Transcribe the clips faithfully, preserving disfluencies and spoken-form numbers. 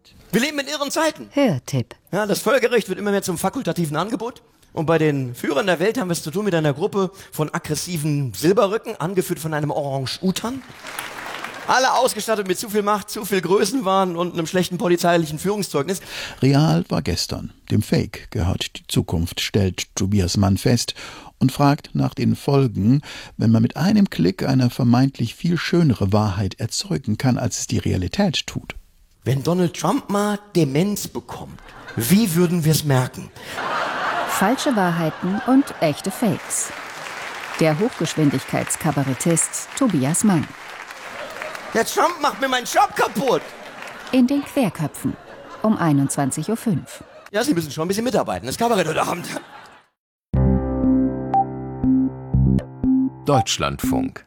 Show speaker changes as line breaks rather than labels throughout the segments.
Wir leben in irren Zeiten.
Hörtipp.
Ja, das Völkerrecht wird immer mehr zum fakultativen Angebot. Und bei den Führern der Welt haben wir es zu tun mit einer Gruppe von aggressiven Silberrücken, angeführt von einem Orang-Utan. Alle ausgestattet mit zu viel Macht, zu viel Größenwahn und einem schlechten polizeilichen Führungszeugnis.
Real war gestern. Dem Fake gehört die Zukunft, stellt Tobias Mann fest und fragt nach den Folgen, wenn man mit einem Klick eine vermeintlich viel schönere Wahrheit erzeugen kann, als es die Realität tut.
Wenn Donald Trump mal Demenz bekommt, wie würden wir es merken?
Falsche Wahrheiten und echte Fakes. Der Hochgeschwindigkeitskabarettist Tobias Mann.
Der Trump macht mir meinen Job kaputt.
In den Querköpfen um einundzwanzig Uhr fünf.
Ja, Sie müssen schon ein bisschen mitarbeiten. Das Kabarett heute Abend.
Deutschlandfunk.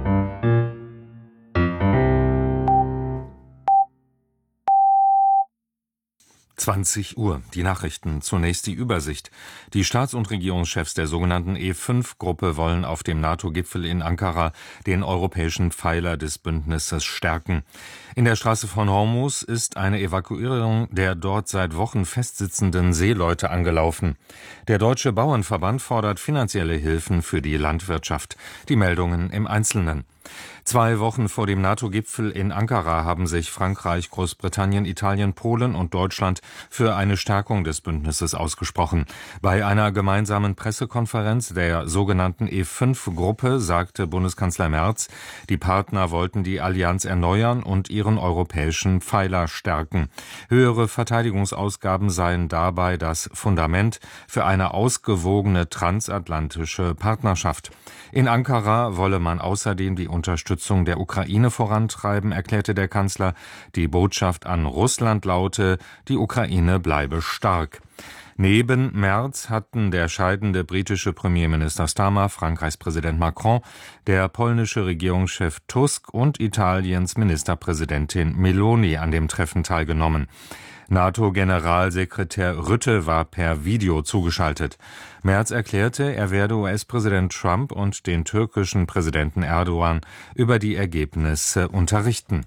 zwanzig Uhr. Die Nachrichten. Zunächst die Übersicht. Die Staats- und Regierungschefs der sogenannten E fünf Gruppe wollen auf dem NATO-Gipfel in Ankara den europäischen Pfeiler des Bündnisses stärken. In der Straße von Hormuz ist eine Evakuierung der dort seit Wochen festsitzenden Seeleute angelaufen. Der Deutsche Bauernverband fordert finanzielle Hilfen für die Landwirtschaft. Die Meldungen im Einzelnen. Zwei Wochen vor dem NATO-Gipfel in Ankara haben sich Frankreich, Großbritannien, Italien, Polen und Deutschland für eine Stärkung des Bündnisses ausgesprochen. Bei einer gemeinsamen Pressekonferenz der sogenannten E fünf Gruppe sagte Bundeskanzler Merz, die Partner wollten die Allianz erneuern und ihren europäischen Pfeiler stärken. Höhere Verteidigungsausgaben seien dabei das Fundament für eine ausgewogene transatlantische Partnerschaft. In Ankara wolle man außerdem die Unterstützung der Ukraine vorantreiben, erklärte der Kanzler. Die Botschaft an Russland laute, die Ukraine bleibe stark. Neben Merz hatten der scheidende britische Premierminister Starmer, Frankreichs Präsident Macron, der polnische Regierungschef Tusk und Italiens Ministerpräsidentin Meloni an dem Treffen teilgenommen. NATO-Generalsekretär Rutte war per Video zugeschaltet. Merz erklärte, er werde U S-Präsident Trump und den türkischen Präsidenten Erdogan über die Ergebnisse unterrichten.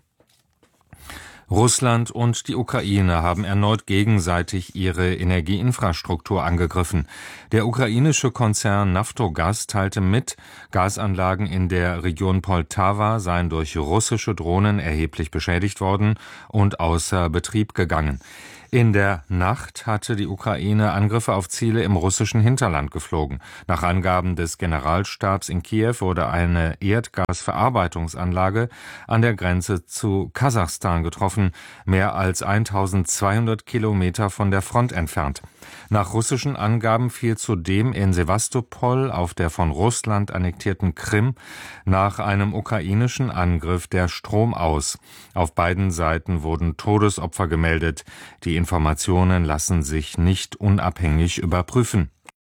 Russland und die Ukraine haben erneut gegenseitig ihre Energieinfrastruktur angegriffen. Der ukrainische Konzern Naftogaz teilte mit, Gasanlagen in der Region Poltawa seien durch russische Drohnen erheblich beschädigt worden und außer Betrieb gegangen. In der Nacht hatte die Ukraine Angriffe auf Ziele im russischen Hinterland geflogen. Nach Angaben des Generalstabs in Kiew wurde eine Erdgasverarbeitungsanlage an der Grenze zu Kasachstan getroffen, mehr als eintausendzweihundert Kilometer von der Front entfernt. Nach russischen Angaben fiel zudem in Sewastopol auf der von Russland annektierten Krim nach einem ukrainischen Angriff der Strom aus. Auf beiden Seiten wurden Todesopfer gemeldet. Die Informationen lassen sich nicht unabhängig überprüfen.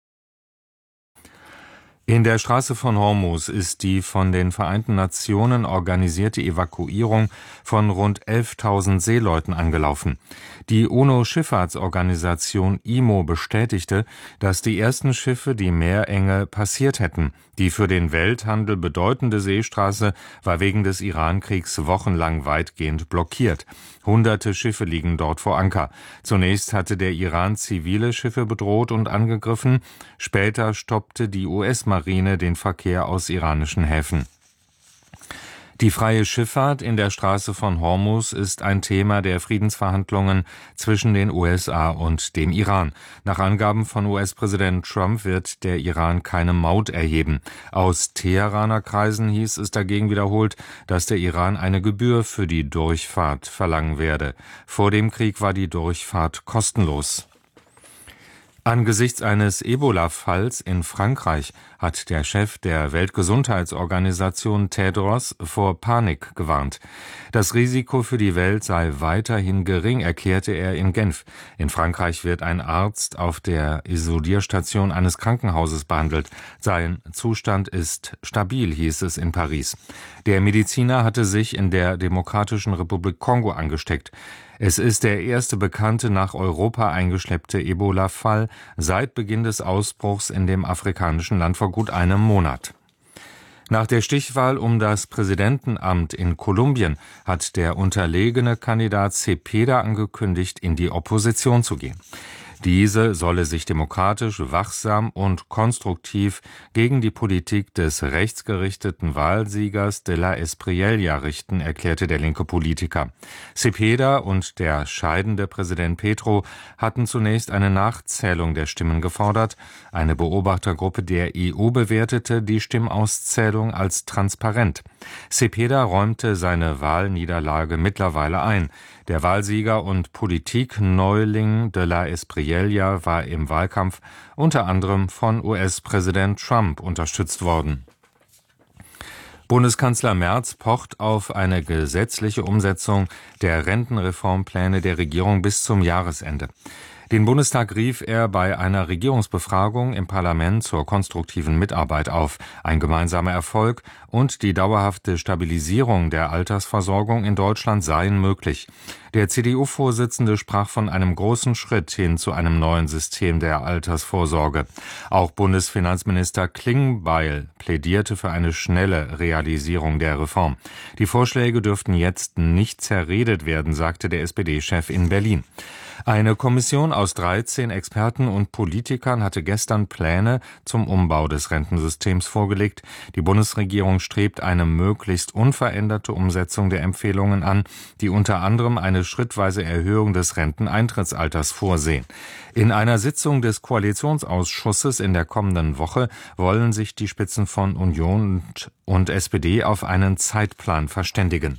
In der Straße von Hormuz ist die von den Vereinten Nationen organisierte Evakuierung von rund elftausend Seeleuten angelaufen. Die UNO-Schifffahrtsorganisation I M O bestätigte, dass die ersten Schiffe die Meerenge passiert hätten. Die für den Welthandel bedeutende Seestraße war wegen des Iran-Kriegs wochenlang weitgehend blockiert. Hunderte Schiffe liegen dort vor Anker. Zunächst hatte der Iran zivile Schiffe bedroht und angegriffen. Später stoppte die U S-Marine den Verkehr aus iranischen Häfen. Die freie Schifffahrt in der Straße von Hormuz ist ein Thema der Friedensverhandlungen zwischen den U S A und dem Iran. Nach Angaben von U S-Präsident Trump wird der Iran keine Maut erheben. Aus Teheraner Kreisen hieß es dagegen wiederholt, dass der Iran eine Gebühr für die Durchfahrt verlangen werde. Vor dem Krieg war die Durchfahrt kostenlos. Angesichts eines Ebola-Falls in Frankreich hat der Chef der Weltgesundheitsorganisation Tedros vor Panik gewarnt. Das Risiko für die Welt sei weiterhin gering, erklärte er in Genf. In Frankreich wird ein Arzt auf der Isolierstation eines Krankenhauses behandelt. Sein Zustand ist stabil, hieß es in Paris. Der Mediziner hatte sich in der Demokratischen Republik Kongo angesteckt. Es ist der erste bekannte nach Europa eingeschleppte Ebola-Fall seit Beginn des Ausbruchs in dem afrikanischen Land vor gut einem Monat. Nach der Stichwahl um das Präsidentenamt in Kolumbien hat der unterlegene Kandidat Cepeda angekündigt, in die Opposition zu gehen. Diese solle sich demokratisch, wachsam und konstruktiv gegen die Politik des rechtsgerichteten Wahlsiegers de la Espriella richten, erklärte der linke Politiker. Cepeda und der scheidende Präsident Petro hatten zunächst eine Nachzählung der Stimmen gefordert. Eine Beobachtergruppe der E U bewertete die Stimmauszählung als transparent. Cepeda räumte seine Wahlniederlage mittlerweile ein. Der Wahlsieger und Politikneuling de la Espriella war im Wahlkampf unter anderem von U S-Präsident Trump unterstützt worden. Bundeskanzler Merz pocht auf eine gesetzliche Umsetzung der Rentenreformpläne der Regierung bis zum Jahresende. Den Bundestag rief er bei einer Regierungsbefragung im Parlament zur konstruktiven Mitarbeit auf. Ein gemeinsamer Erfolg und die dauerhafte Stabilisierung der Altersversorgung in Deutschland seien möglich. Der C D U-Vorsitzende sprach von einem großen Schritt hin zu einem neuen System der Altersvorsorge. Auch Bundesfinanzminister Klingbeil plädierte für eine schnelle Realisierung der Reform. Die Vorschläge dürften jetzt nicht zerredet werden, sagte der S P D-Chef in Berlin. Eine Kommission aus dreizehn Experten und Politikern hatte gestern Pläne zum Umbau des Rentensystems vorgelegt. Die Bundesregierung strebt eine möglichst unveränderte Umsetzung der Empfehlungen an, die unter anderem eine schrittweise Erhöhung des Renteneintrittsalters vorsehen. In einer Sitzung des Koalitionsausschusses in der kommenden Woche wollen sich die Spitzen von Union und S P D auf einen Zeitplan verständigen.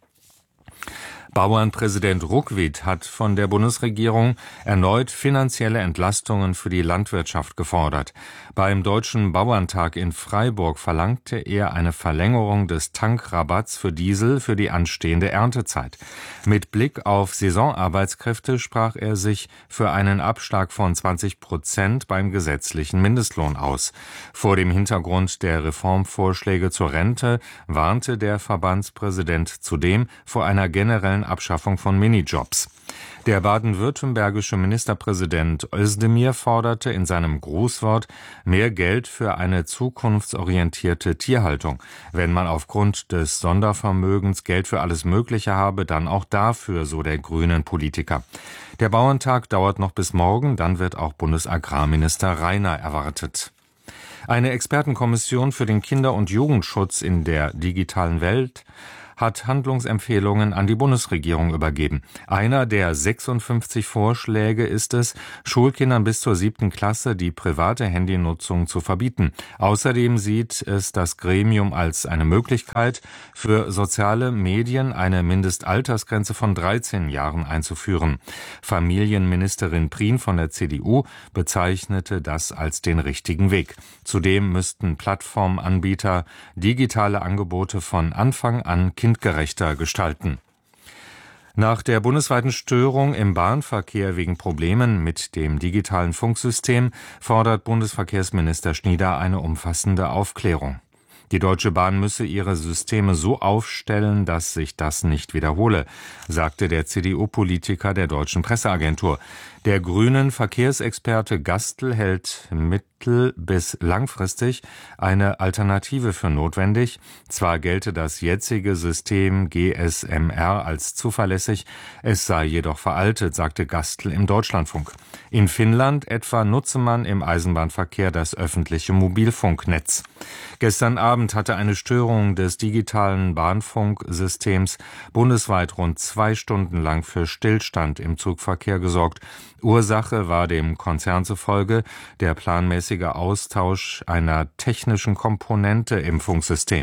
Bauernpräsident Ruckwied hat von der Bundesregierung erneut finanzielle Entlastungen für die Landwirtschaft gefordert. Beim Deutschen Bauerntag in Freiburg verlangte er eine Verlängerung des Tankrabatts für Diesel für die anstehende Erntezeit. Mit Blick auf Saisonarbeitskräfte sprach er sich für einen Abschlag von zwanzig Prozent beim gesetzlichen Mindestlohn aus. Vor dem Hintergrund der Reformvorschläge zur Rente warnte der Verbandspräsident zudem vor einer generellen Abschaffung von Minijobs. Der baden-württembergische Ministerpräsident Özdemir forderte in seinem Grußwort mehr Geld für eine zukunftsorientierte Tierhaltung. Wenn man aufgrund des Sondervermögens Geld für alles Mögliche habe, dann auch dafür, so der grünen Politiker. Der Bauerntag dauert noch bis morgen, dann wird auch Bundesagrarminister Rainer erwartet. Eine Expertenkommission für den Kinder- und Jugendschutz in der digitalen Welt hat Handlungsempfehlungen an die Bundesregierung übergeben. Einer der sechsundfünfzig Vorschläge ist es, Schulkindern bis zur siebten Klasse die private Handynutzung zu verbieten. Außerdem sieht es das Gremium als eine Möglichkeit, für soziale Medien eine Mindestaltersgrenze von dreizehn Jahren einzuführen. Familienministerin Prien von der C D U bezeichnete das als den richtigen Weg. Zudem müssten Plattformanbieter digitale Angebote von Anfang an kindgerechter gestalten. Nach der bundesweiten Störung im Bahnverkehr wegen Problemen mit dem digitalen Funksystem fordert Bundesverkehrsminister Schnieder eine umfassende Aufklärung. Die Deutsche Bahn müsse ihre Systeme so aufstellen, dass sich das nicht wiederhole, sagte der C D U-Politiker der Deutschen Presseagentur. Der grünen Verkehrsexperte Gastl hält mittel- bis langfristig eine Alternative für notwendig. Zwar gelte das jetzige System G S M R als zuverlässig, es sei jedoch veraltet, sagte Gastl im Deutschlandfunk. In Finnland etwa nutze man im Eisenbahnverkehr das öffentliche Mobilfunknetz. Gestern Abend hatte eine Störung des digitalen Bahnfunksystems bundesweit rund zwei Stunden lang für Stillstand im Zugverkehr gesorgt. Ursache war dem Konzern zufolge der planmäßige Austausch einer technischen Komponente im Funksystem.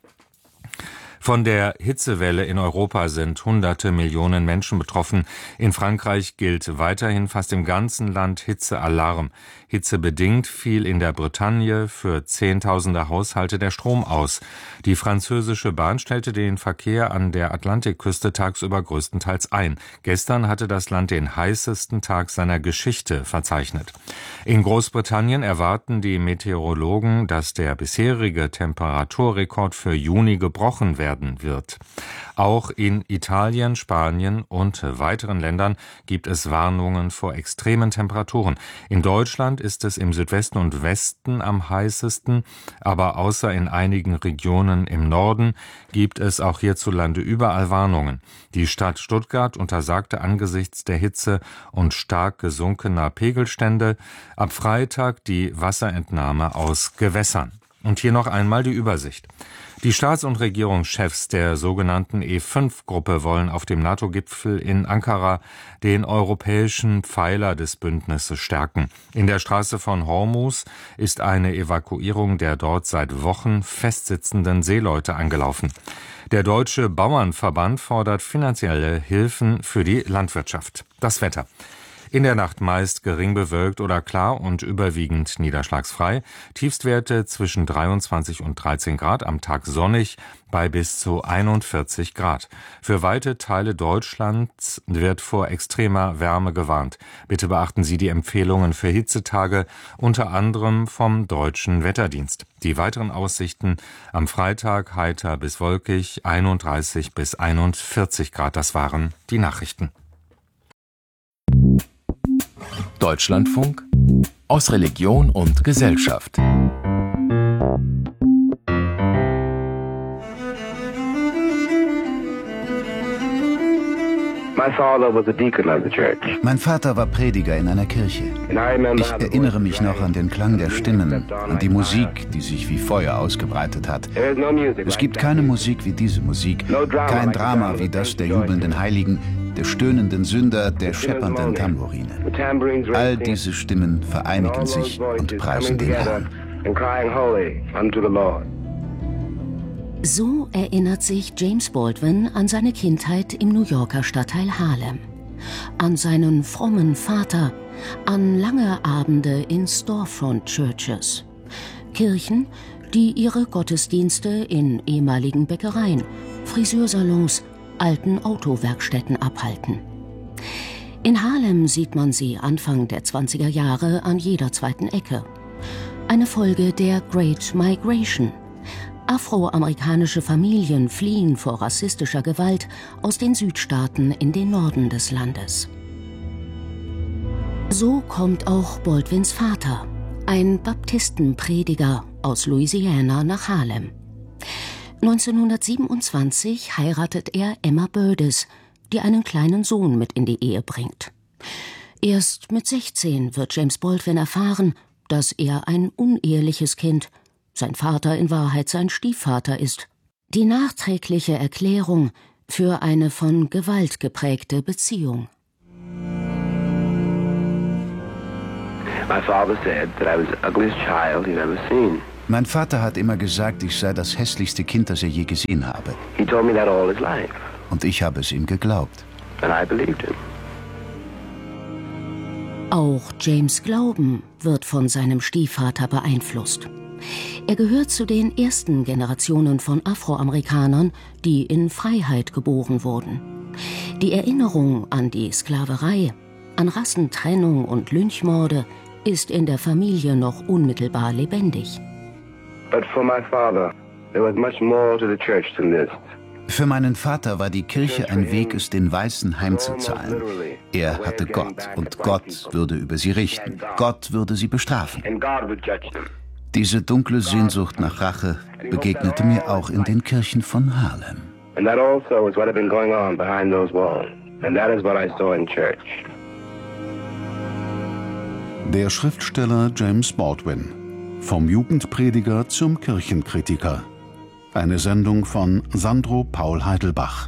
Von der Hitzewelle in Europa sind hunderte Millionen Menschen betroffen. In Frankreich gilt weiterhin fast im ganzen Land Hitzealarm. Hitzebedingt fiel in der Bretagne für Zehntausende Haushalte der Strom aus. Die französische Bahn stellte den Verkehr an der Atlantikküste tagsüber größtenteils ein. Gestern hatte das Land den heißesten Tag seiner Geschichte verzeichnet. In Großbritannien erwarten die Meteorologen, dass der bisherige Temperaturrekord für Juni gebrochen werde. werden wird. Auch in Italien, Spanien und weiteren Ländern gibt es Warnungen vor extremen Temperaturen. In Deutschland ist es im Südwesten und Westen am heißesten, aber außer in einigen Regionen im Norden gibt es auch hierzulande überall Warnungen. Die Stadt Stuttgart untersagte angesichts der Hitze und stark gesunkener Pegelstände ab Freitag die Wasserentnahme aus Gewässern. Und hier noch einmal die Übersicht. Die Staats- und Regierungschefs der sogenannten E fünf Gruppe wollen auf dem NATO-Gipfel in Ankara den europäischen Pfeiler des Bündnisses stärken. In der Straße von Hormuz ist eine Evakuierung der dort seit Wochen festsitzenden Seeleute angelaufen. Der Deutsche Bauernverband fordert finanzielle Hilfen für die Landwirtschaft. Das Wetter. In der Nacht meist gering bewölkt oder klar und überwiegend niederschlagsfrei. Tiefstwerte zwischen dreiundzwanzig und dreizehn Grad, am Tag sonnig bei bis zu einundvierzig Grad. Für weite Teile Deutschlands wird vor extremer Wärme gewarnt. Bitte beachten Sie die Empfehlungen für Hitzetage, unter anderem vom Deutschen Wetterdienst. Die weiteren Aussichten: am Freitag heiter bis wolkig, einunddreißig bis einundvierzig Grad. Das waren die Nachrichten.
Deutschlandfunk aus Religion und Gesellschaft.
Mein Vater war Prediger in einer Kirche. Ich erinnere mich noch an den Klang der Stimmen, an die Musik, die sich wie Feuer ausgebreitet hat. Es gibt keine Musik wie diese Musik, kein Drama wie das der jubelnden Heiligen, der stöhnenden Sünder, der scheppernden Tambourine. All diese Stimmen vereinigen sich und preisen den Herrn.
So erinnert sich James Baldwin an seine Kindheit im New Yorker Stadtteil Harlem, an seinen frommen Vater, an lange Abende in Storefront-Churches, Kirchen, die ihre Gottesdienste in ehemaligen Bäckereien, Friseursalons, alten Autowerkstätten abhalten. In Harlem sieht man sie Anfang der zwanziger Jahre an jeder zweiten Ecke. Eine Folge der Great Migration. Afroamerikanische Familien fliehen vor rassistischer Gewalt aus den Südstaaten in den Norden des Landes. So kommt auch Baldwins Vater, ein Baptistenprediger aus Louisiana, nach Harlem. neunzehnhundertsiebenundzwanzig heiratet er Emma Burdes, die einen kleinen Sohn mit in die Ehe bringt. Erst mit sechzehn wird James Baldwin erfahren, dass er ein uneheliches Kind, sein Vater in Wahrheit sein Stiefvater ist. Die nachträgliche Erklärung für eine von Gewalt geprägte Beziehung.
Mein Vater hat immer gesagt, ich sei das hässlichste Kind, das er je gesehen habe. Und ich habe es ihm geglaubt.
Auch James' Glauben wird von seinem Stiefvater beeinflusst. Er gehört zu den ersten Generationen von Afroamerikanern, die in Freiheit geboren wurden. Die Erinnerung an die Sklaverei, an Rassentrennung und Lynchmorde ist in der Familie noch unmittelbar lebendig.
Für meinen Vater war die Kirche ein Weg, es den Weißen heimzuzahlen. Er hatte Gott, und Gott würde über sie richten. Gott würde sie bestrafen. Diese dunkle Sehnsucht nach Rache begegnete mir auch in den Kirchen von Harlem.
Der Schriftsteller James Baldwin. Vom Jugendprediger zum Kirchenkritiker. Eine Sendung von Sandro Paul Heidelbach.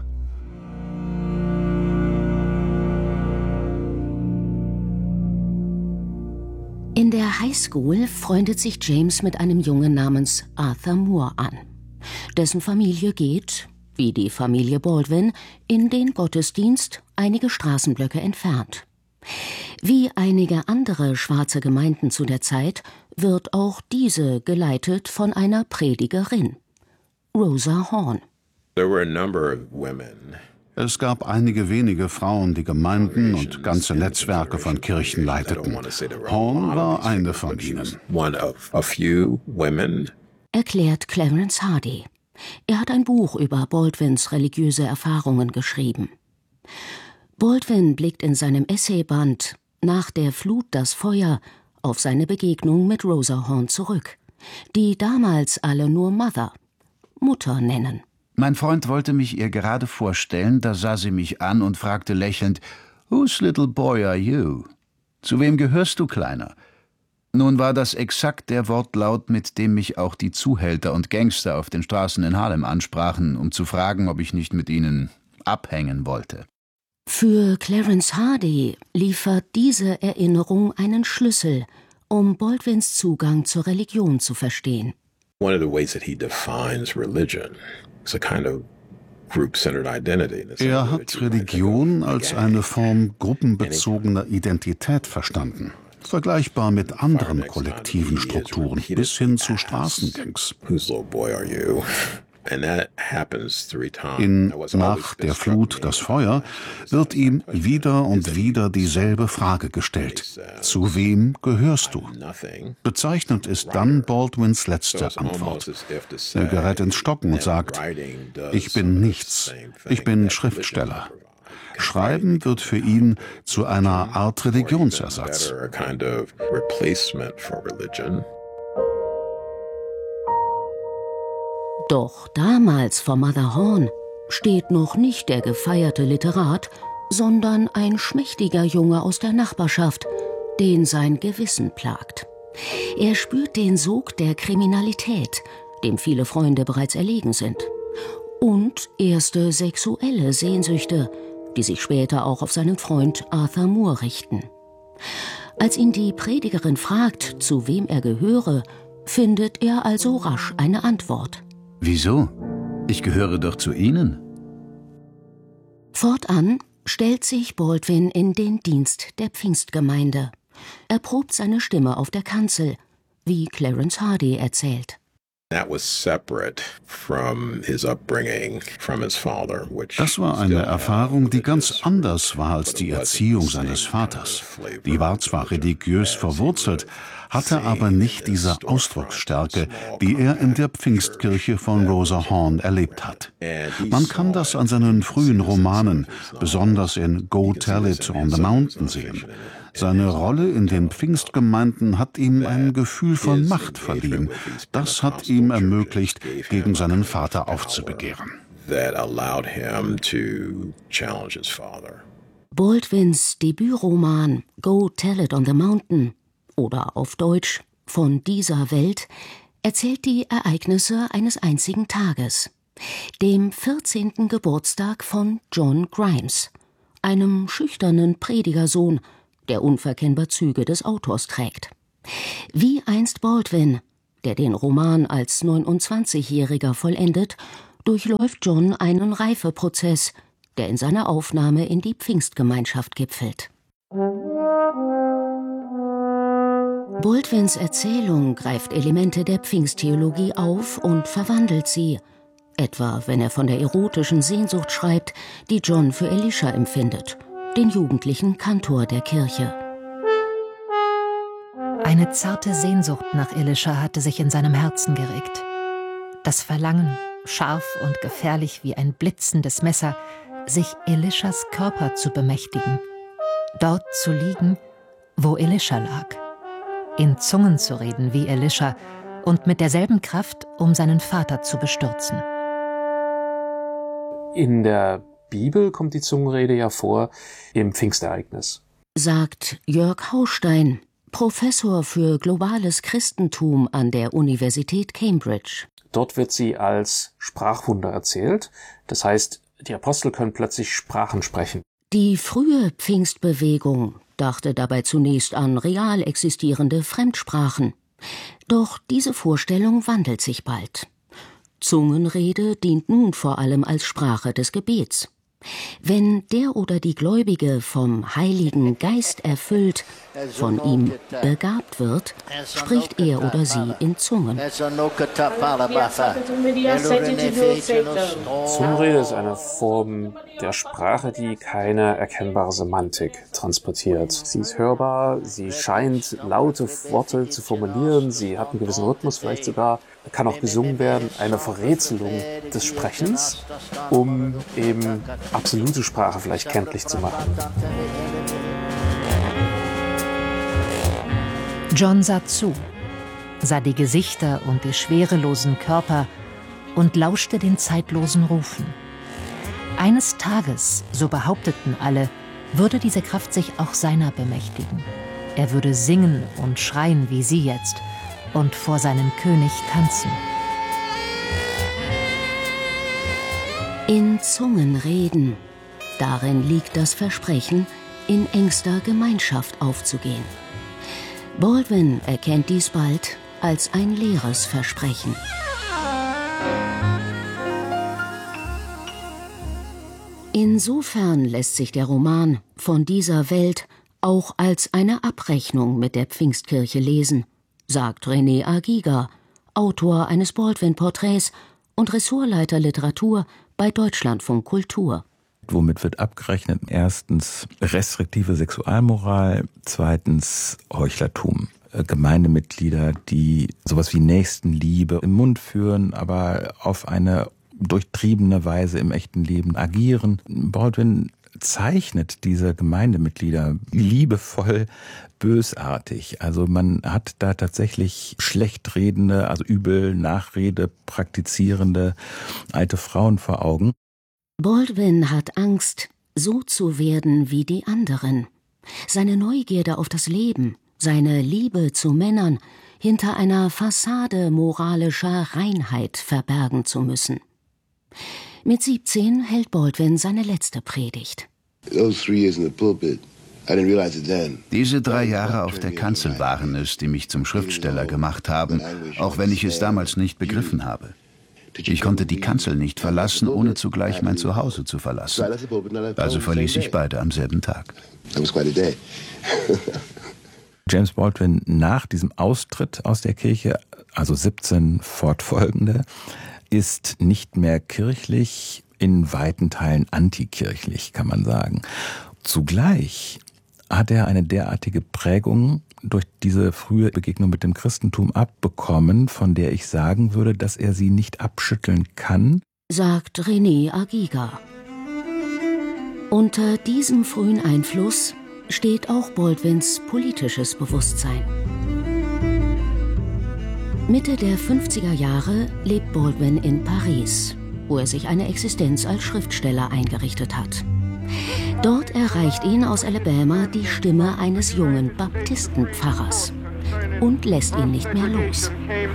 In der Highschool freundet sich James mit einem Jungen namens Arthur Moore an. Dessen Familie geht, wie die Familie Baldwin, in den Gottesdienst einige Straßenblöcke entfernt. Wie einige andere schwarze Gemeinden zu der Zeit wird auch diese geleitet von einer Predigerin, Rosa Horn.
There were a number of women. Es gab einige wenige Frauen, die Gemeinden und ganze Netzwerke von Kirchen leiteten. Horn war eine von ihnen.
Erklärt Clarence Hardy. Er hat ein Buch über Baldwins religiöse Erfahrungen geschrieben. Baldwin blickt in seinem Essayband »Nach der Flut das Feuer« auf seine Begegnung mit Rosa Horn zurück, die damals alle nur Mother, Mutter nennen.
Mein Freund wollte mich ihr gerade vorstellen, da sah sie mich an und fragte lächelnd, »Whose little boy are you?« »Zu wem gehörst du, Kleiner?« Nun war das exakt der Wortlaut, mit dem mich auch die Zuhälter und Gangster auf den Straßen in Harlem ansprachen, um zu fragen, ob ich nicht mit ihnen abhängen wollte.
Für Clarence Hardy liefert diese Erinnerung einen Schlüssel, um Baldwins Zugang zur Religion zu verstehen.
One of the ways that he defines religion is a kind of group-centered identity.
Er hat Religion als eine Form gruppenbezogener Identität verstanden. Vergleichbar mit anderen kollektiven Strukturen, bis hin zu Straßengangs. In »Nach der Flut das Feuer« wird ihm wieder und wieder dieselbe Frage gestellt. Zu wem gehörst du? Bezeichnend ist dann Baldwins letzte Antwort. Er gerät ins Stocken und sagt, ich bin nichts, ich bin Schriftsteller. Schreiben wird für ihn zu einer Art Religionsersatz.
Doch damals vor Mother Horn steht noch nicht der gefeierte Literat, sondern ein schmächtiger Junge aus der Nachbarschaft, den sein Gewissen plagt. Er spürt den Sog der Kriminalität, dem viele Freunde bereits erlegen sind, und erste sexuelle Sehnsüchte, die sich später auch auf seinen Freund Arthur Moore richten. Als ihn die Predigerin fragt, zu wem er gehöre, findet er also rasch eine Antwort.
Wieso? Ich gehöre doch zu Ihnen.
Fortan stellt sich Baldwin in den Dienst der Pfingstgemeinde. Er probt seine Stimme auf der Kanzel, wie Clarence Hardy erzählt.
Das
war eine Erfahrung, die ganz anders war als die Erziehung seines Vaters. Die war zwar religiös verwurzelt, hatte aber nicht diese Ausdrucksstärke, die er in der Pfingstkirche von Rosa Horn erlebt hat. Man kann das an seinen frühen Romanen, besonders in Go Tell It on the Mountain, sehen. Seine Rolle in den Pfingstgemeinden hat ihm ein Gefühl von Macht verliehen. Das hat ihm ermöglicht, gegen seinen Vater aufzubegehren.
Baldwins Debütroman Go Tell It on the Mountain oder auf Deutsch Von dieser Welt erzählt die Ereignisse eines einzigen Tages, dem vierzehnten Geburtstag von John Grimes, einem schüchternen Predigersohn, der unverkennbar Züge des Autors trägt. Wie einst Baldwin, der den Roman als neunundzwanzigjähriger vollendet, durchläuft John einen Reifeprozess, der in seiner Aufnahme in die Pfingstgemeinschaft gipfelt. Baldwins Erzählung greift Elemente der Pfingsttheologie auf und verwandelt sie, etwa wenn er von der erotischen Sehnsucht schreibt, die John für Elisha empfindet, den jugendlichen Kantor der Kirche.
Eine zarte Sehnsucht nach Elisha hatte sich in seinem Herzen geregt. Das Verlangen, scharf und gefährlich wie ein blitzendes Messer, sich Elishas Körper zu bemächtigen. Dort zu liegen, wo Elisha lag. In Zungen zu reden wie Elisha und mit derselben Kraft, um seinen Vater zu bestürzen.
In der Bibel kommt die Zungenrede ja vor im Pfingstereignis.
Sagt Jörg Haustein, Professor für globales Christentum an der Universität Cambridge.
Dort wird sie als Sprachwunder erzählt. Das heißt, die Apostel können plötzlich Sprachen sprechen.
Die frühe Pfingstbewegung dachte dabei zunächst an real existierende Fremdsprachen. Doch diese Vorstellung wandelt sich bald. Zungenrede dient nun vor allem als Sprache des Gebets. Wenn der oder die Gläubige vom Heiligen Geist erfüllt, von ihm begabt wird, spricht er oder sie in Zungen.
Zungenrede ist eine Form der Sprache, die keine erkennbare Semantik transportiert. Sie ist hörbar, sie scheint laute Worte zu formulieren, sie hat einen gewissen Rhythmus vielleicht sogar, kann auch gesungen werden, eine Verrätselung des Sprechens, um eben absolute Sprache vielleicht kenntlich zu machen.
John sah zu, sah die Gesichter und die schwerelosen Körper und lauschte den zeitlosen Rufen. Eines Tages, so behaupteten alle, würde diese Kraft sich auch seiner bemächtigen. Er würde singen und schreien wie sie jetzt und vor seinem König tanzen.
In Zungen reden, darin liegt das Versprechen, in engster Gemeinschaft aufzugehen. Baldwin erkennt dies bald als ein leeres Versprechen. Insofern lässt sich der Roman von dieser Welt auch als eine Abrechnung mit der Pfingstkirche lesen, sagt René Aguiga, Autor eines Baldwin-Porträts und Ressortleiter Literatur bei Deutschlandfunk Kultur.
Womit wird abgerechnet? Erstens restriktive Sexualmoral, zweitens Heuchlertum. Gemeindemitglieder, die sowas wie Nächstenliebe im Mund führen, aber auf eine durchtriebene Weise im echten Leben agieren. Baldwin zeichnet diese Gemeindemitglieder liebevoll bösartig. Also man hat da tatsächlich schlecht redende, also übel Nachrede praktizierende alte Frauen vor Augen.
Baldwin hat Angst, so zu werden wie die anderen. Seine Neugierde auf das Leben, seine Liebe zu Männern hinter einer Fassade moralischer Reinheit verbergen zu müssen. Mit siebzehn hält Baldwin seine letzte Predigt.
Diese drei Jahre auf der Kanzel waren es, die mich zum Schriftsteller gemacht haben, auch wenn ich es damals nicht begriffen habe. Ich konnte die Kanzel nicht verlassen, ohne zugleich mein Zuhause zu verlassen. Also verließ ich beide am selben Tag.
James Baldwin nach diesem Austritt aus der Kirche, also siebzehn fortfolgende, ist nicht mehr kirchlich, in weiten Teilen antikirchlich, kann man sagen. Zugleich hat er eine derartige Prägung durch diese frühe Begegnung mit dem Christentum abbekommen, von der ich sagen würde, dass er sie nicht abschütteln kann,
sagt René Aguiga. Unter diesem frühen Einfluss steht auch Baldwins politisches Bewusstsein. Mitte der fünfziger Jahre lebt Baldwin in Paris, wo er sich eine Existenz als Schriftsteller eingerichtet hat. Dort erreicht ihn aus Alabama die Stimme eines jungen Baptistenpfarrers und lässt ihn nicht mehr los.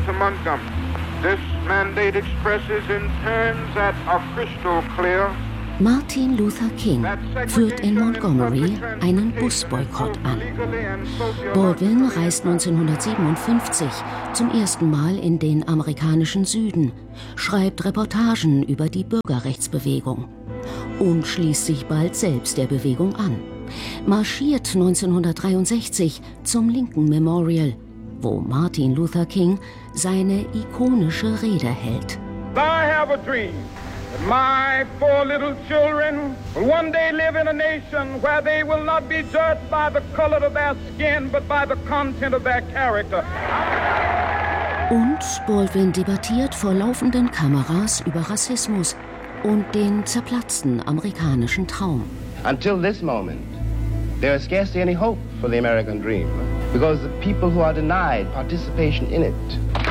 Martin Luther King führt in Montgomery einen Busboykott an. Baldwin reist neunzehnhundertsiebenundfünfzig zum ersten Mal in den amerikanischen Süden, schreibt Reportagen über die Bürgerrechtsbewegung und schließt sich bald selbst der Bewegung an. Marschiert neunzehnhundertdreiundsechzig zum Lincoln Memorial, wo Martin Luther King seine ikonische Rede hält.
I have a dream that my four little children will one day live in a nation where they will not be judged by the color of their skin, but by the content of their character.
Und Baldwin debattiert vor laufenden Kameras über Rassismus und den zerplatzten amerikanischen Traum.
Until this moment, there is scarcely any hope for the American dream, because the people who are denied participation in it.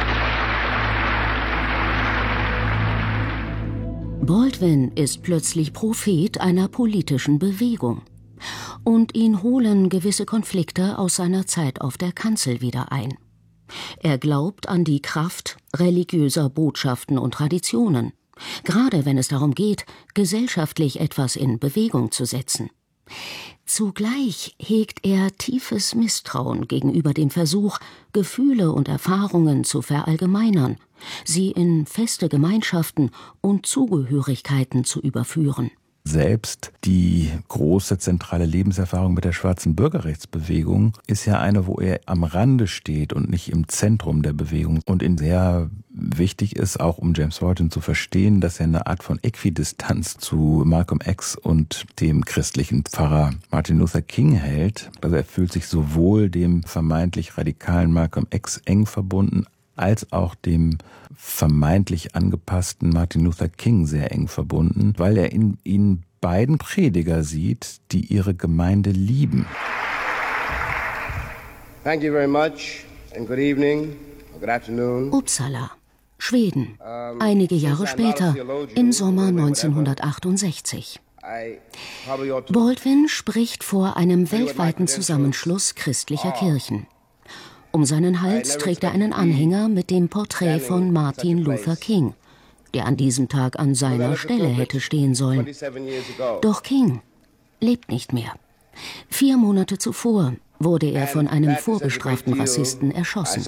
Baldwin ist plötzlich Prophet einer politischen Bewegung. Und ihn holen gewisse Konflikte aus seiner Zeit auf der Kanzel wieder ein. Er glaubt an die Kraft religiöser Botschaften und Traditionen, gerade wenn es darum geht, gesellschaftlich etwas in Bewegung zu setzen. Zugleich hegt er tiefes Misstrauen gegenüber dem Versuch, Gefühle und Erfahrungen zu verallgemeinern, sie in feste Gemeinschaften und Zugehörigkeiten zu überführen.
Selbst die große zentrale Lebenserfahrung mit der schwarzen Bürgerrechtsbewegung ist ja eine, wo er am Rande steht und nicht im Zentrum der Bewegung. Und in sehr wichtig ist, auch um James Baldwin zu verstehen, dass er eine Art von Äquidistanz zu Malcolm X und dem christlichen Pfarrer Martin Luther King hält. Also er fühlt sich sowohl dem vermeintlich radikalen Malcolm X eng verbunden, als auch dem vermeintlich angepassten Martin Luther King sehr eng verbunden, weil er in ihnen beiden Prediger sieht, die ihre Gemeinde lieben.
Thank you very much and good evening, good afternoon.
Uppsala, Schweden, einige Jahre später, im Sommer neunzehnhundertachtundsechzig. Baldwin spricht vor einem weltweiten Zusammenschluss christlicher Kirchen. Um seinen Hals trägt er einen Anhänger mit dem Porträt von Martin Luther King, der an diesem Tag an seiner Stelle hätte stehen sollen. Doch King lebt nicht mehr. Vier Monate zuvor wurde er von einem vorbestraften Rassisten erschossen.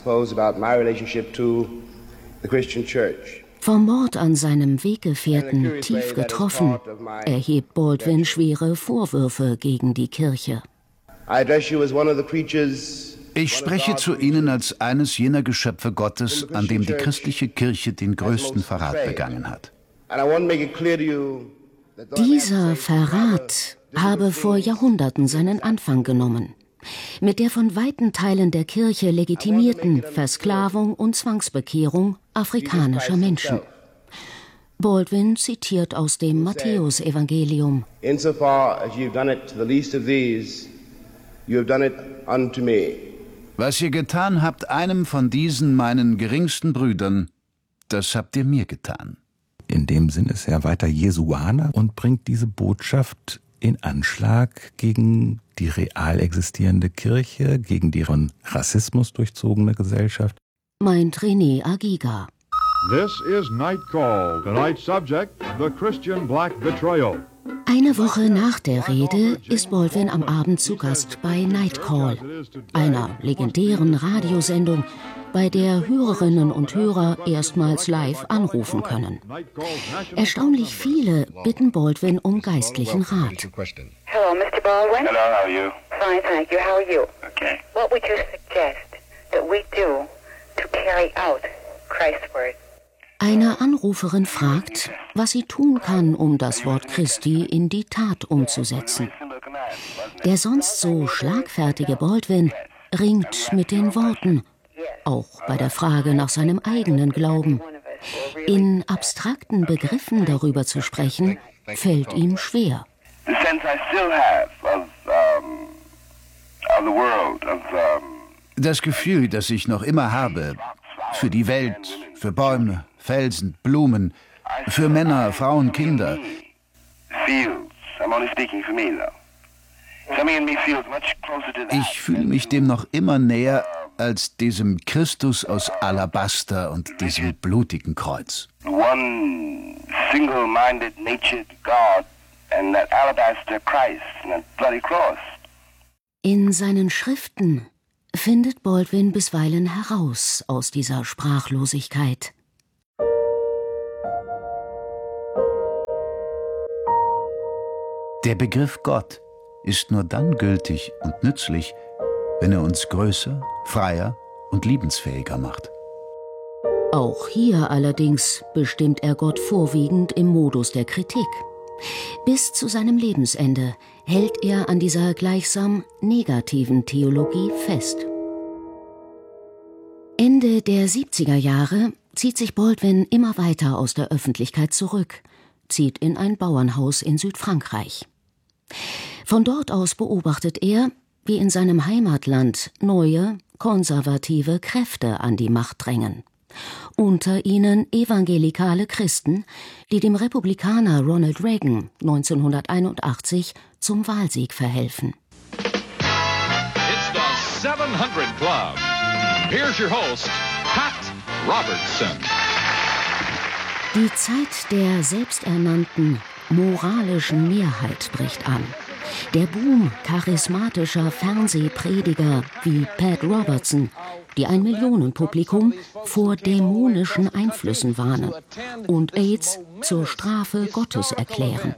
Vom Mord an seinem Weggefährten tief getroffen, erhebt Baldwin schwere Vorwürfe gegen die Kirche.
Ich spreche zu Ihnen als eines jener Geschöpfe Gottes, an dem die christliche Kirche den größten Verrat begangen hat.
Dieser Verrat habe vor Jahrhunderten seinen Anfang genommen. Mit der von weiten Teilen der Kirche legitimierten Versklavung und Zwangsbekehrung afrikanischer Menschen. Baldwin zitiert aus dem Matthäusevangelium:
Insofar as you've done it to the least of these, you have done it unto me.
Was ihr getan habt einem von diesen meinen geringsten Brüdern, das habt ihr mir getan.
In dem Sinn ist er weiter Jesuaner und bringt diese Botschaft in Anschlag gegen die real existierende Kirche, gegen die von Rassismus durchzogene Gesellschaft.
Meint René Agiga.
This is Night Call. Tonight's subject, the Christian Black Betrayal.
Eine Woche nach der Rede ist Baldwin am Abend zu Gast bei Night Call, einer legendären Radiosendung, bei der Hörerinnen und Hörer erstmals live anrufen können. Erstaunlich viele bitten Baldwin um geistlichen Rat.
Hello, Mister Baldwin. Hello, how are you? Fine, thank you. How are you? Okay. What would you suggest that we do to carry out Christ's word?
Eine Anruferin fragt, was sie tun kann, um das Wort Christi in die Tat umzusetzen. Der sonst so schlagfertige Baldwin ringt mit den Worten, auch bei der Frage nach seinem eigenen Glauben. In abstrakten Begriffen darüber zu sprechen, fällt ihm schwer.
Das Gefühl, das ich noch immer habe, für die Welt, für Bäume, Felsen, Blumen, für Männer, Frauen, Kinder. Ich fühle mich dem noch immer näher als diesem Christus aus Alabaster und diesem blutigen Kreuz. One single-minded natured God and that alabaster Christ and that bloody cross.
In seinen Schriften findet Baldwin bisweilen heraus aus dieser Sprachlosigkeit.
Der Begriff Gott ist nur dann gültig und nützlich, wenn er uns größer, freier und liebensfähiger macht.
Auch hier allerdings bestimmt er Gott vorwiegend im Modus der Kritik. Bis zu seinem Lebensende hält er an dieser gleichsam negativen Theologie fest. Ende der siebziger Jahre zieht sich Baldwin immer weiter aus der Öffentlichkeit zurück, zieht in ein Bauernhaus in Südfrankreich. Von dort aus beobachtet er, wie in seinem Heimatland neue, konservative Kräfte an die Macht drängen. Unter ihnen evangelikale Christen, die dem Republikaner Ronald Reagan neunzehnhunderteinundachtzig zum Wahlsieg verhelfen.
It's the seven hundred Club. Here's your host, Pat Robertson.
Die Zeit der selbsternannten moralischen Mehrheit bricht an. Der Boom charismatischer Fernsehprediger wie Pat Robertson, die ein Millionenpublikum vor dämonischen Einflüssen warnen und AIDS zur Strafe Gottes erklären.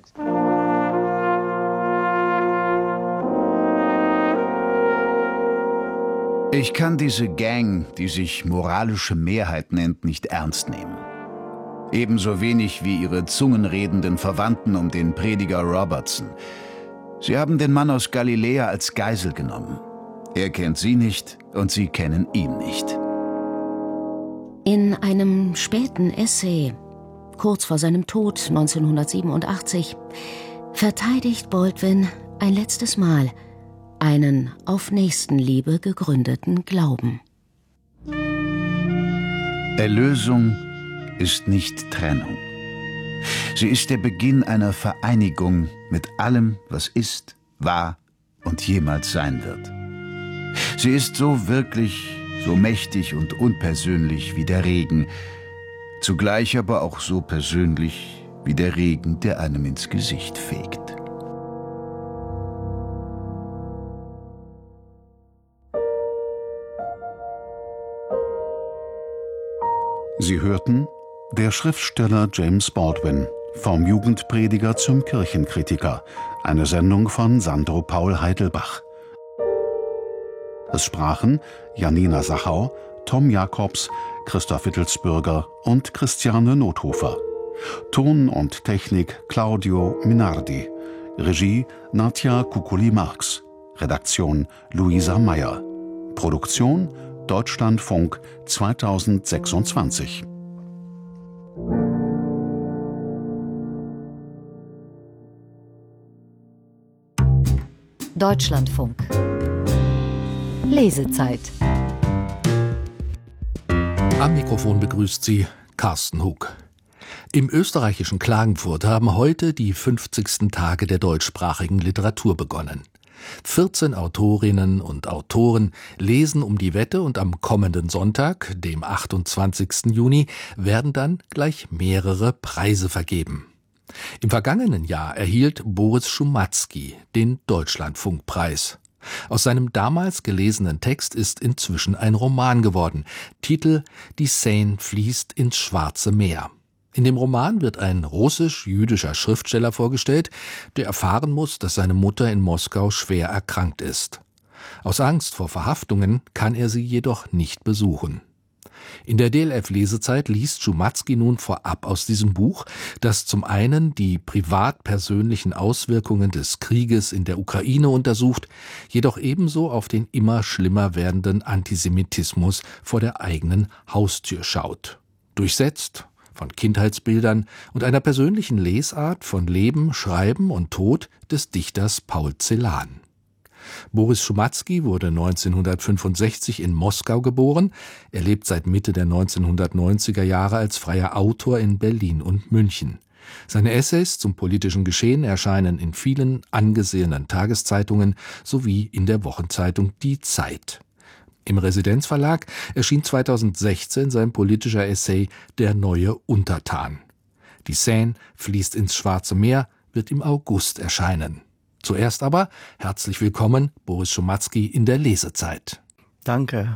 Ich kann diese Gang, die sich moralische Mehrheit nennt, nicht ernst nehmen. Ebenso wenig wie ihre zungenredenden Verwandten um den Prediger Robertson. Sie haben den Mann aus Galiläa als Geisel genommen. Er kennt sie nicht und sie kennen ihn nicht.
In einem späten Essay, kurz vor seinem Tod neunzehnhundertsiebenundachtzig, verteidigt Baldwin ein letztes Mal einen auf Nächstenliebe gegründeten Glauben.
Erlösung ist nicht Trennung. Sie ist der Beginn einer Vereinigung mit allem, was ist, war und jemals sein wird. Sie ist so wirklich, so mächtig und unpersönlich wie der Regen, zugleich aber auch so persönlich wie der Regen, der einem ins Gesicht fegt.
Sie hörten Der Schriftsteller James Baldwin, vom Jugendprediger zum Kirchenkritiker, eine Sendung von Sandro Paul Heidelbach. Es sprachen Janina Sachau, Tom Jakobs, Christoph Wittelsbürger und Christiane Nothofer. Ton und Technik Claudio Minardi. Regie Nadja Kukuli-Marx. Redaktion Luisa Meyer. Produktion Deutschlandfunk zweitausendsechsundzwanzig.
Deutschlandfunk. Lesezeit.
Am Mikrofon begrüßt Sie Carsten Hug. Im österreichischen Klagenfurt haben heute die fünfzigsten Tage der deutschsprachigen Literatur begonnen. vierzehn Autorinnen und Autoren lesen um die Wette und am kommenden Sonntag, dem achtundzwanzigsten Juni, werden dann gleich mehrere Preise vergeben. Im vergangenen Jahr erhielt Boris Schumatzki den Deutschlandfunkpreis. Aus seinem damals gelesenen Text ist inzwischen ein Roman geworden. Titel: Die Seine fließt ins Schwarze Meer. In dem Roman wird ein russisch-jüdischer Schriftsteller vorgestellt, der erfahren muss, dass seine Mutter in Moskau schwer erkrankt ist. Aus Angst vor Verhaftungen kann er sie jedoch nicht besuchen. In der D L F-Lesezeit liest Schumatzki nun vorab aus diesem Buch, das zum einen die privat-persönlichen Auswirkungen des Krieges in der Ukraine untersucht, jedoch ebenso auf den immer schlimmer werdenden Antisemitismus vor der eigenen Haustür schaut. Durchsetzt von Kindheitsbildern und einer persönlichen Lesart von Leben, Schreiben und Tod des Dichters Paul Celan. Boris Schumatzki wurde neunzehnhundertfünfundsechzig in Moskau geboren. Er lebt seit Mitte der neunzehnhundertneunziger Jahre als freier Autor in Berlin und München. Seine Essays zum politischen Geschehen erscheinen in vielen angesehenen Tageszeitungen sowie in der Wochenzeitung Die Zeit. Im Residenzverlag erschien zweitausendsechzehn sein politischer Essay Der neue Untertan. Die Seine fließt ins Schwarze Meer wird im August erscheinen. Zuerst aber herzlich willkommen, Boris Schumatzki, in der Lesezeit.
Danke.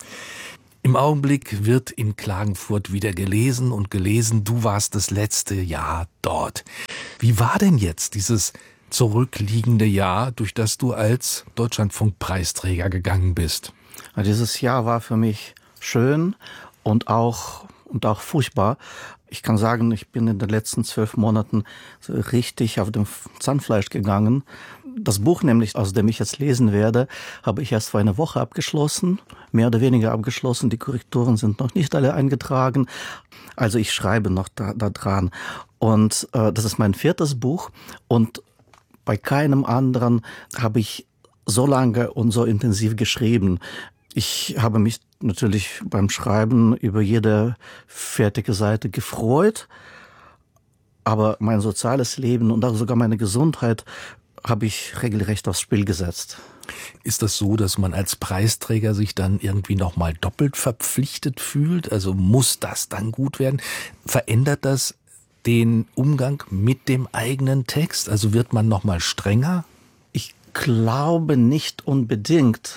Im Augenblick wird in Klagenfurt wieder gelesen und gelesen. Du warst das letzte Jahr dort. Wie war denn jetzt dieses zurückliegende Jahr, durch das du als Deutschlandfunk-Preisträger gegangen bist?
Ja, dieses Jahr war für mich schön und auch, und auch furchtbar. Ich kann sagen, ich bin in den letzten zwölf Monaten so richtig auf dem Zahnfleisch gegangen. Das Buch nämlich, aus dem ich jetzt lesen werde, habe ich erst vor einer Woche abgeschlossen, mehr oder weniger abgeschlossen. Die Korrekturen sind noch nicht alle eingetragen. Also ich schreibe noch da, da dran. Und äh, das ist mein viertes Buch. Und bei keinem anderen habe ich so lange und so intensiv geschrieben. Ich habe mich natürlich beim Schreiben über jede fertige Seite gefreut, aber mein soziales Leben und auch sogar meine Gesundheit habe ich regelrecht aufs Spiel gesetzt.
Ist das so, dass man als Preisträger sich dann irgendwie nochmal doppelt verpflichtet fühlt? Also muss das dann gut werden? Verändert das den Umgang mit dem eigenen Text? Also wird man nochmal strenger?
Ich glaube nicht unbedingt.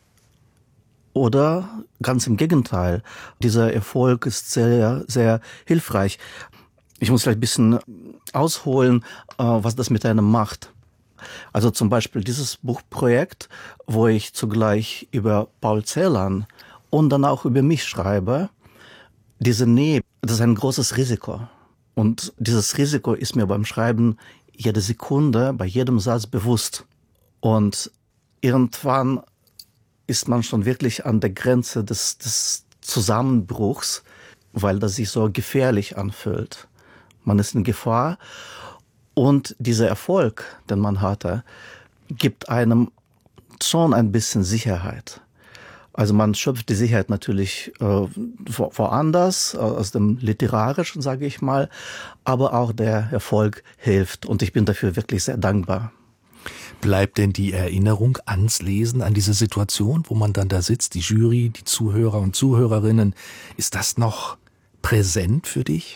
Oder ganz im Gegenteil, dieser Erfolg ist sehr, sehr hilfreich. Ich muss vielleicht ein bisschen ausholen, was das mit einem macht. Also zum Beispiel dieses Buchprojekt, wo ich zugleich über Paul Celan und dann auch über mich schreibe, diese Nähe, das ist ein großes Risiko. Und dieses Risiko ist mir beim Schreiben jede Sekunde, bei jedem Satz bewusst. Und irgendwann ist man schon wirklich an der Grenze des, des Zusammenbruchs, weil das sich so gefährlich anfühlt. Man ist in Gefahr und dieser Erfolg, den man hatte, gibt einem schon ein bisschen Sicherheit. Also man schöpft die Sicherheit natürlich äh, woanders, aus dem Literarischen, sage ich mal, aber auch der Erfolg hilft und ich bin dafür wirklich sehr dankbar.
Bleibt denn die Erinnerung ans Lesen, an diese Situation, wo man dann da sitzt, die Jury, die Zuhörer und Zuhörerinnen, ist das noch präsent für dich?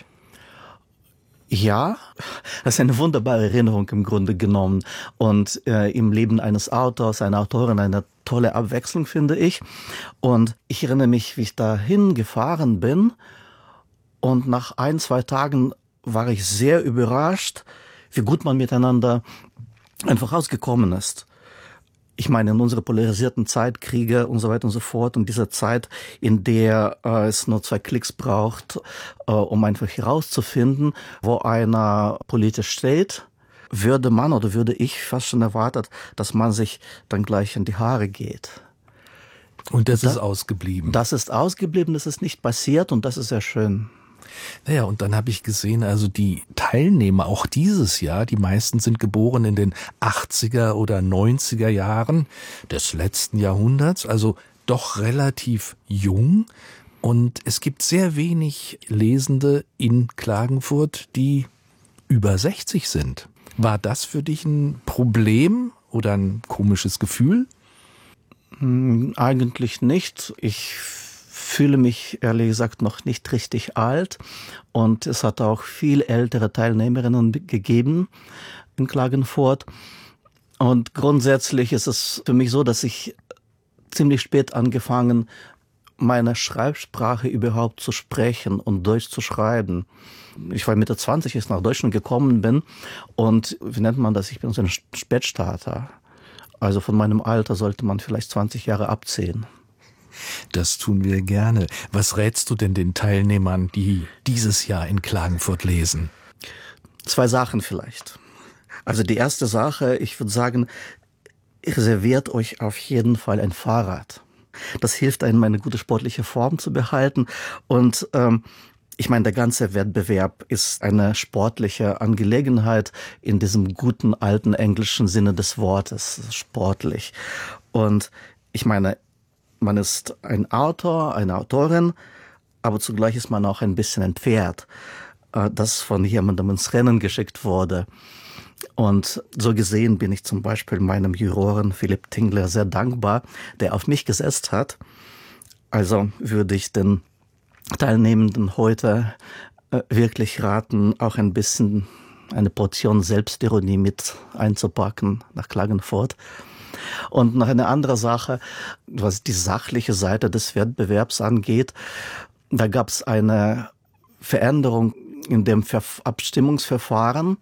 Ja, das ist eine wunderbare Erinnerung im Grunde genommen und äh, im Leben eines Autors, einer Autorin eine tolle Abwechslung, finde ich. Und ich erinnere mich, wie ich dahin gefahren bin und nach ein, zwei Tagen war ich sehr überrascht, wie gut man miteinander einfach ausgekommen ist. Ich meine, in unserer polarisierten Zeit, Kriege und so weiter und so fort, und dieser Zeit, in der äh, es nur zwei Klicks braucht, äh, um einfach herauszufinden, wo einer politisch steht, würde man oder würde ich fast schon erwartet, dass man sich dann gleich in die Haare geht.
Und das
da,
ist ausgeblieben.
Das ist ausgeblieben, das ist nicht passiert und das ist sehr schön.
Naja, und dann habe ich gesehen, also die Teilnehmer, auch dieses Jahr, die meisten sind geboren in den achtziger oder neunziger Jahren des letzten Jahrhunderts, also doch relativ jung. Und es gibt sehr wenig Lesende in Klagenfurt, die über sechzig sind. War das für dich ein Problem oder ein komisches Gefühl?
Eigentlich nicht. Ich fühle mich ehrlich gesagt noch nicht richtig alt und es hat auch viel ältere Teilnehmerinnen gegeben in Klagenfurt. Und grundsätzlich ist es für mich so, dass ich ziemlich spät angefangen, meine Schreibsprache überhaupt zu sprechen und Deutsch zu schreiben. Ich war Mitte zwanzig, als ich nach Deutschland gekommen bin und wie nennt man das? Ich bin so ein Spätstarter. Also von meinem Alter sollte man vielleicht zwanzig Jahre abziehen.
Das tun wir gerne. Was rätst du denn den Teilnehmern, die dieses Jahr in Klagenfurt lesen?
Zwei Sachen vielleicht. Also die erste Sache, ich würde sagen, reserviert euch auf jeden Fall ein Fahrrad. Das hilft einem, eine gute sportliche Form zu behalten. Und ähm, ich meine, der ganze Wettbewerb ist eine sportliche Angelegenheit in diesem guten alten englischen Sinne des Wortes, sportlich. Und ich meine, man ist ein Autor, eine Autorin, aber zugleich ist man auch ein bisschen ein Pferd, das von jemandem ins Rennen geschickt wurde. Und so gesehen bin ich zum Beispiel meinem Juroren Philipp Tingler sehr dankbar, der auf mich gesetzt hat. Also würde ich den Teilnehmenden heute wirklich raten, auch ein bisschen eine Portion Selbstironie mit einzupacken nach Klagenfurt. Und noch eine andere Sache, was die sachliche Seite des Wettbewerbs angeht, da gab es eine Veränderung in dem Abstimmungsverfahren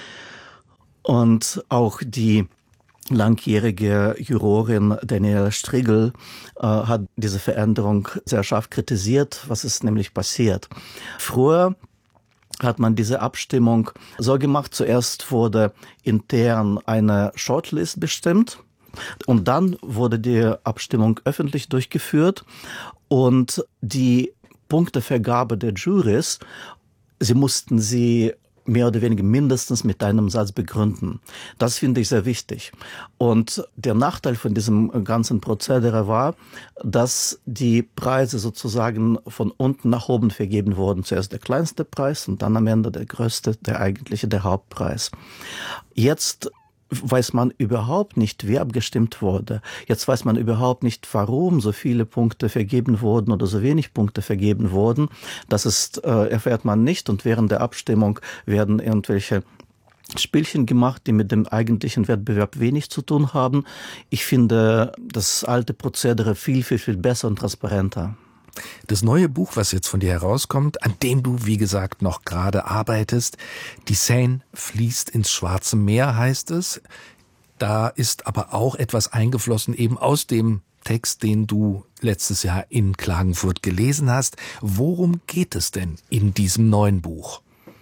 und auch die langjährige Jurorin Daniela Strigel äh, hat diese Veränderung sehr scharf kritisiert. Was ist nämlich passiert? Früher hat man diese Abstimmung so gemacht, zuerst wurde intern eine Shortlist bestimmt und dann wurde die Abstimmung öffentlich durchgeführt und die Punktevergabe der Juries, sie mussten sie mehr oder weniger mindestens mit einem Satz begründen. Das finde ich sehr wichtig. Und der Nachteil von diesem ganzen Prozedere war, dass die Preise sozusagen von unten nach oben vergeben wurden. Zuerst der kleinste Preis und dann am Ende der größte, der eigentliche, der Hauptpreis. Jetzt weiß man überhaupt nicht, wer abgestimmt wurde. Jetzt weiß man überhaupt nicht, warum so viele Punkte vergeben wurden oder so wenig Punkte vergeben wurden. Das ist, äh, erfährt man nicht und während der Abstimmung werden irgendwelche Spielchen gemacht, die mit dem eigentlichen Wettbewerb wenig zu tun haben. Ich finde das alte Prozedere viel, viel, viel besser und transparenter.
Das neue Buch, was jetzt von dir herauskommt, an dem du, wie gesagt, noch gerade arbeitest, Die Seine fließt ins Schwarze Meer, heißt es. Da ist aber auch etwas eingeflossen, eben aus dem Text, den du letztes Jahr in Klagenfurt gelesen hast. Worum geht es denn in diesem neuen Buch?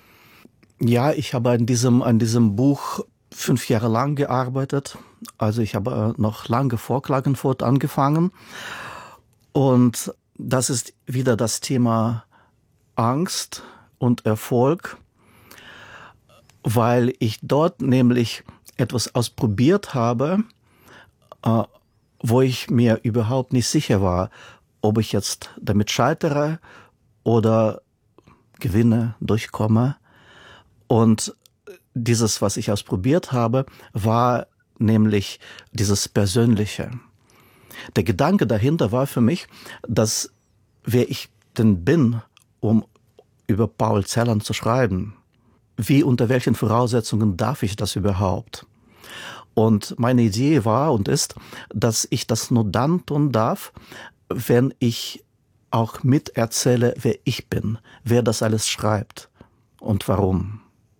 Ja, ich habe an diesem, an diesem Buch fünf Jahre lang gearbeitet. Also ich habe noch lange vor Klagenfurt angefangen. Und das ist wieder das Thema Angst und Erfolg, weil ich dort nämlich etwas ausprobiert habe, äh, wo ich mir überhaupt nicht sicher war, ob ich jetzt damit scheitere oder gewinne, durchkomme. Und dieses, was ich ausprobiert habe, war nämlich dieses Persönliche. Der Gedanke dahinter war für mich, dass wer ich denn bin, um über Paul Celan zu schreiben, wie, unter welchen Voraussetzungen darf ich das überhaupt? Und meine Idee war und ist, dass ich das nur dann tun darf, wenn ich auch miterzähle, wer ich bin, wer das alles schreibt und warum.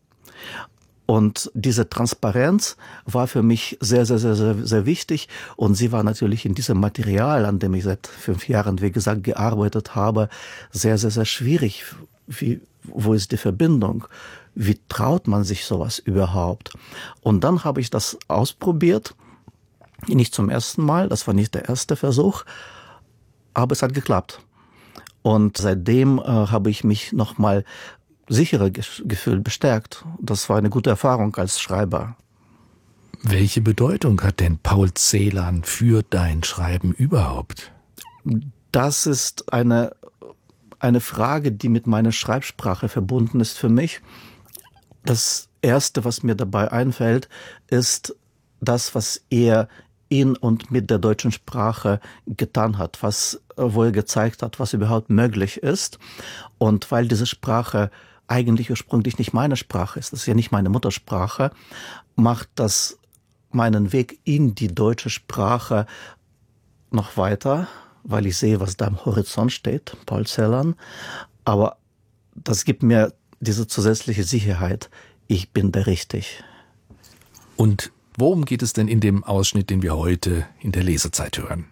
Und diese Transparenz war für mich sehr, sehr, sehr, sehr, sehr wichtig. Und sie war natürlich in diesem Material, an dem ich seit fünf Jahren, wie gesagt, gearbeitet habe, sehr, sehr, sehr schwierig. Wie, wo ist die Verbindung? Wie traut man sich sowas überhaupt? Und dann habe ich das ausprobiert. Nicht zum ersten Mal, das war nicht der erste Versuch, aber es hat geklappt. Und seitdem äh, habe ich mich nochmal sicherer Gefühl bestärkt. Das war eine gute Erfahrung als Schreiber.
Welche Bedeutung hat denn Paul Celan für dein Schreiben überhaupt?
Das ist eine, eine Frage, die mit meiner Schreibsprache verbunden ist für mich. Das Erste, was mir dabei einfällt, ist das, was er in und mit der deutschen Sprache getan hat, was, wo er gezeigt hat, was überhaupt möglich ist. Und weil diese Sprache eigentlich ursprünglich nicht meine Sprache ist, das ist ja nicht meine Muttersprache, macht das meinen Weg in die deutsche Sprache noch weiter, weil ich sehe, was da am Horizont steht, Paul Celan. Aber das gibt mir diese zusätzliche Sicherheit, ich bin da richtig.
Und worum geht es denn in dem Ausschnitt, den wir heute in der Lesezeit hören?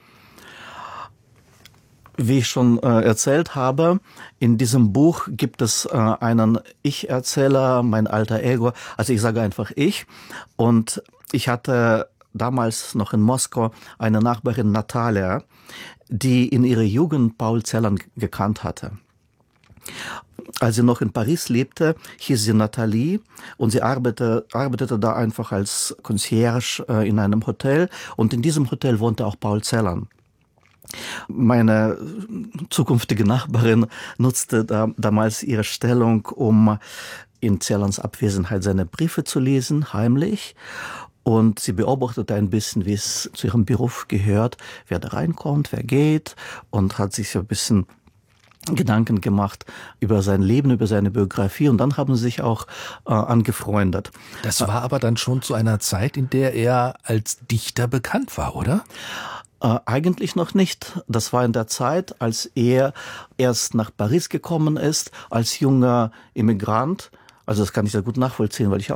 Wie ich schon äh, erzählt habe, in diesem Buch gibt es äh, einen Ich-Erzähler, mein alter Ego, also ich sage einfach ich. Und ich hatte damals noch in Moskau eine Nachbarin Natalia, die in ihrer Jugend Paul Celan gekannt hatte. Als sie noch in Paris lebte, hieß sie Nathalie und sie arbeitete, arbeitete da einfach als Concierge äh, in einem Hotel. Und in diesem Hotel wohnte auch Paul Celan. Meine zukünftige Nachbarin nutzte da, damals ihre Stellung, um in Celans Abwesenheit seine Briefe zu lesen, heimlich. Und sie beobachtete ein bisschen, wie es zu ihrem Beruf gehört, wer da reinkommt, wer geht, und hat sich so ein bisschen Gedanken gemacht über sein Leben, über seine Biografie, und dann haben sie sich auch äh, angefreundet.
Das war aber dann schon zu einer Zeit, in der er als Dichter bekannt war, oder?
Äh, eigentlich noch nicht. Das war in der Zeit, als er erst nach Paris gekommen ist, als junger Immigrant. Also das kann ich sehr gut nachvollziehen, weil ich